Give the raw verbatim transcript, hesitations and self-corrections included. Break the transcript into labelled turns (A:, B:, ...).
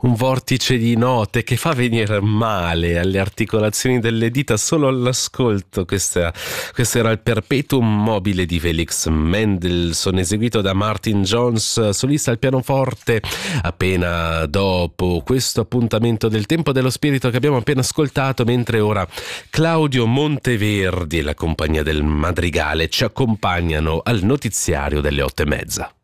A: Un vortice di note che fa venire male alle articolazioni delle dita solo all'ascolto. Questa, questo era il Perpetuum mobile di Felix Mendelssohn, eseguito da Martin Jones, solista al pianoforte. Appena dopo questo appuntamento del Tempo dello Spirito che abbiamo appena ascoltato, mentre ora Claudio Monteverdi e la compagnia del Madrigale ci accompagnano al notiziario delle otto e mezza.